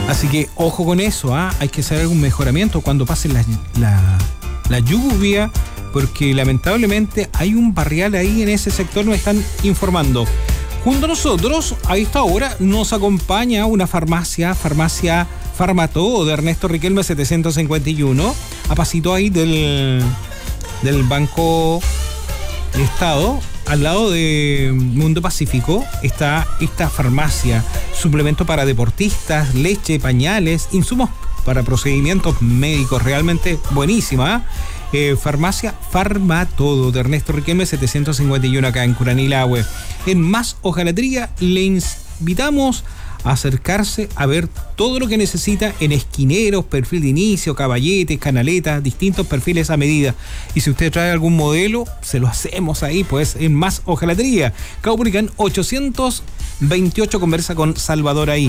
Así que ojo con eso, hay que hacer algún mejoramiento cuando pase la lluvia, porque lamentablemente hay un barrial ahí en ese sector, nos están informando. Junto a nosotros, a esta hora, nos acompaña una farmacia Farmatodo de Ernesto Riquelme 751, a pasito ahí del Banco Estado. Al lado de Mundo Pacífico está esta farmacia, suplemento para deportistas, leche, pañales, insumos para procedimientos médicos, realmente buenísima. Farmacia Farmatodo de Ernesto Riquelme 751 acá en Curanilahue. En Más Hojalatería le invitamos a acercarse a ver todo lo que necesita en esquineros, perfil de inicio, caballetes, canaletas, distintos perfiles a medida. Y si usted trae algún modelo, se lo hacemos ahí, pues, en Más Hojalatería. Caupolicán 828, conversa con Salvador ahí.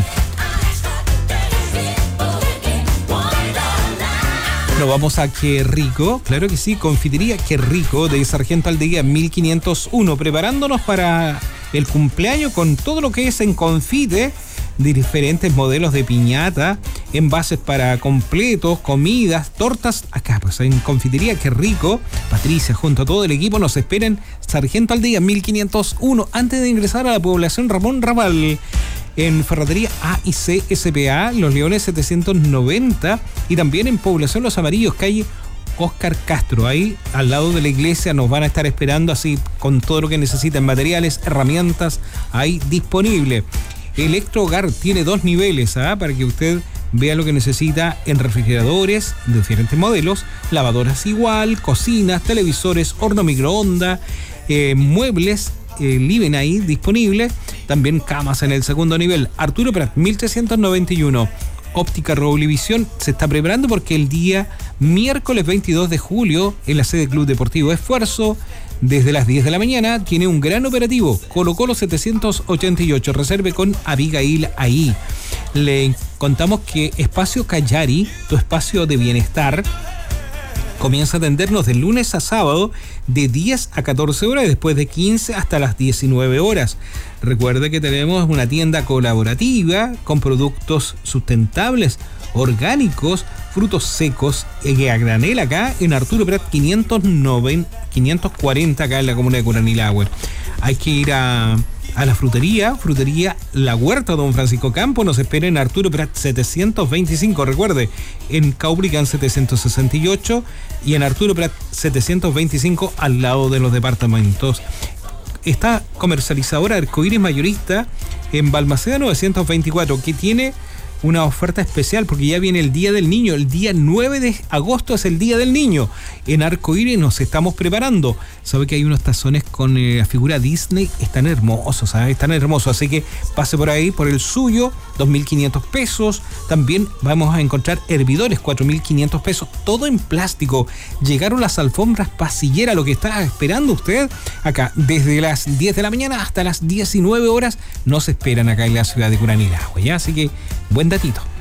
Nos vamos a Qué Rico, claro que sí, confitería Qué Rico de Sargento Aldeguía 1501, preparándonos para el cumpleaños con todo lo que es en confite, de diferentes modelos de piñata, envases para completos, comidas, tortas. Acá, pues en confitería Qué Rico, Patricia junto a todo el equipo nos esperan Sargento Aldeguía 1501, antes de ingresar a la población Ramón Raval. En Ferretería A y C SPA, Los Leones 790, y también en Población Los Amarillos, calle Oscar Castro. Ahí al lado de la iglesia nos van a estar esperando, así con todo lo que necesitan, materiales, herramientas ahí disponible. Electro Hogar tiene 2 niveles, para que usted vea lo que necesita en refrigeradores de diferentes modelos, lavadoras igual, cocinas, televisores, horno microondas, muebles, living ahí disponible, también camas en el segundo nivel. Arturo Prat 1391. Óptica Roblivisión se está preparando porque el día miércoles 22 de julio en la sede Club Deportivo Esfuerzo, desde las 10 de la mañana, tiene un gran operativo. Colo Colo 788, reserve con Abigail ahí. Le contamos que Espacio Callari, tu espacio de bienestar, comienza a atendernos de lunes a sábado de 10 a 14 horas y después de 15 hasta las 19 horas. Recuerde que tenemos una tienda colaborativa con productos sustentables, orgánicos, frutos secos y a granel acá en Arturo Prat 540 acá en la comuna de Curanilahue. Hay que ir a la frutería La Huerta Don Francisco Campo, nos espera en Arturo Prat 725, recuerde, en Caupolicán 768 y en Arturo Prat 725 al lado de los departamentos. Está comercializadora Arcoíris Mayorista en Balmaceda 924, que tiene una oferta especial porque ya viene el Día del Niño. El día 9 de agosto es el Día del Niño. En Arcoíris nos estamos preparando. Sabe que hay unos tazones con la figura Disney, están hermosos, ¿sabes? Están hermosos, así que pase por ahí, por el suyo, 2.500 pesos. También vamos a encontrar hervidores, 4.500 pesos, todo en plástico. Llegaron las alfombras pasillera, lo que está esperando usted acá, desde las 10 de la mañana hasta las 19 horas, nos esperan acá en la ciudad de Curanilahue, ¿ya? Así que buen datito.